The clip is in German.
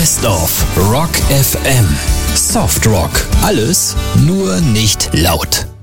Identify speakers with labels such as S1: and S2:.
S1: Best of Rock FM. Soft Rock. Alles, nur nicht laut.